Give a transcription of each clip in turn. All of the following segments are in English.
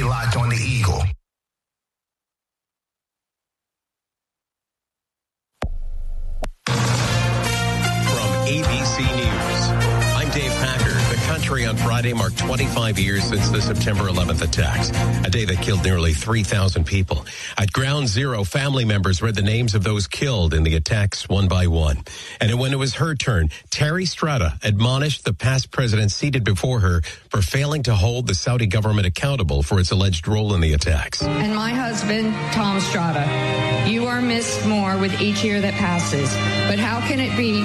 locked on the Eagle. From ABC News, I'm Dave Packer. The country on Friday marked 25 years since the September 11th attacks, a day that killed nearly 3,000 people. At Ground Zero, family members read the names of those killed in the attacks one by one. And when it was her turn, Terry Strada admonished the past president seated before her for failing to hold the Saudi government accountable for its alleged role in the attacks. And my husband, Tom Strada, you are missed more with each year that passes. But how can it be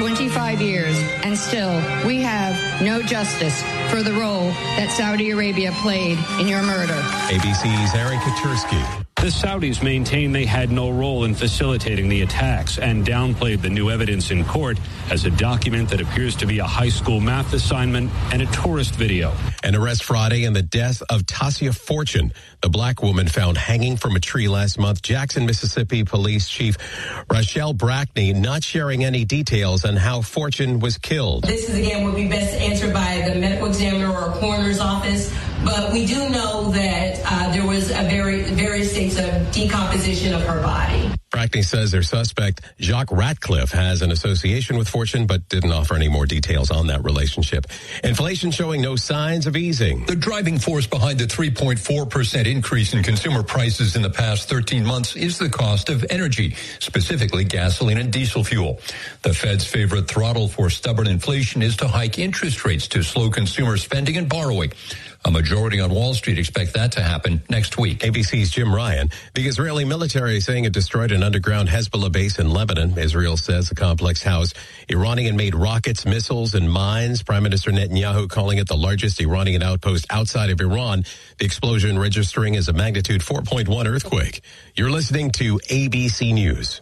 25 years and still we have no justice for the role that Saudi Arabia played in your murder? ABC's Aaron Katursky. The Saudis maintain they had no role in facilitating the attacks and downplayed the new evidence in court as a document that appears to be a high school math assignment and a tourist video. An arrest Friday in the death of Tasia Fortune, the black woman found hanging from a tree last month. Jackson, Mississippi Police Chief Rachelle Brackney not sharing any details on how Fortune was killed. This is, again, would be best answered by the medical examiner or a coroner's office. But we do know that there was a various states of decomposition of her body. Brackney says their suspect, Jacques Ratcliffe, has an association with Fortune, but didn't offer any more details on that relationship. Inflation showing no signs of easing. The driving force behind the 3.4% increase in consumer prices in the past 13 months is the cost of energy, specifically gasoline and diesel fuel. The Fed's favorite throttle for stubborn inflation is to hike interest rates to slow consumer spending and borrowing. A majority on Wall Street expect that to happen next week. ABC's Jim Ryan. The Israeli military is saying it destroyed an underground Hezbollah base in Lebanon. Israel says the complex housed Iranian-made rockets, missiles, and mines. Prime Minister Netanyahu calling it the largest Iranian outpost outside of Iran. The explosion registering as a magnitude 4.1 earthquake. You're listening to ABC News.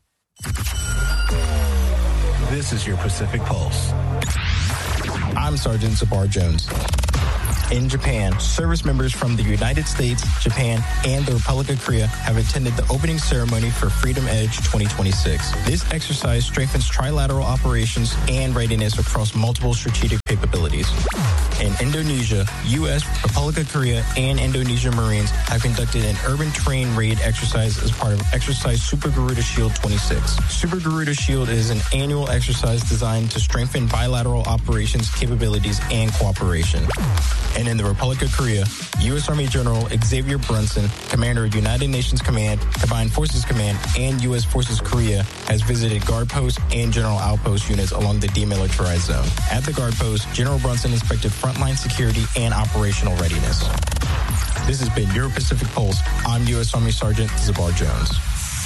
This is your Pacific Pulse. I'm Sergeant Zabar Jones. In Japan, service members from the United States, Japan, and the Republic of Korea have attended the opening ceremony for Freedom Edge 2026. This exercise strengthens trilateral operations and readiness across multiple strategic capabilities. In Indonesia, U.S., Republic of Korea, and Indonesian Marines have conducted an urban terrain raid exercise as part of Exercise Super Garuda Shield 26. Super Garuda Shield is an annual exercise designed to strengthen bilateral operations, capabilities, and cooperation. And in the Republic of Korea, U.S. Army General Xavier Brunson, commander of United Nations Command, Combined Forces Command, and U.S. Forces Korea, has visited guard posts and general outpost units along the demilitarized zone. At the guard post, General Brunson inspected frontline security and operational readiness. This has been your Pacific Pulse. I'm U.S. Army Sergeant Zabar Jones.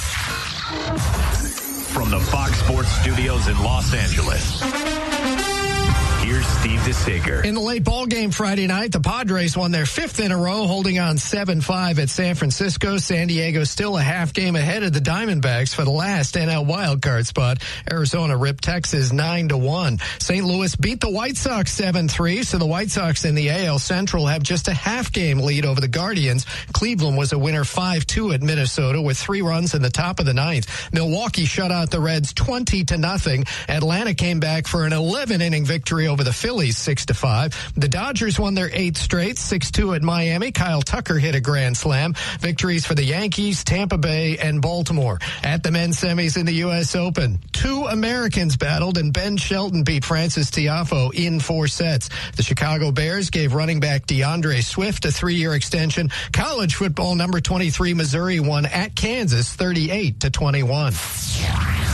From the Fox Sports Studios in Los Angeles, here's Steve DeSager. In the late ball game Friday night, the Padres won their fifth in a row, holding on 7-5 at San Francisco. San Diego still a half game ahead of the Diamondbacks for the last NL wildcard spot. Arizona ripped Texas 9-1. St. Louis beat the White Sox 7-3, so the White Sox in the AL Central have just a half game lead over the Guardians. Cleveland was a winner 5-2 at Minnesota with 3 runs in the top of the ninth. Milwaukee shut out the Reds 20-0. Atlanta came back for an 11-inning victory over the Phillies 6-5. The Dodgers won their 8th straight, 6-2 at Miami. Kyle Tucker hit a grand slam. Victories for the Yankees, Tampa Bay, and Baltimore. At the men's semis in the U.S. Open, 2 Americans battled, and Ben Shelton beat Francis Tiafoe in 4 sets. The Chicago Bears gave running back DeAndre Swift a 3-year extension. College football, number 23 Missouri won at Kansas 38-21.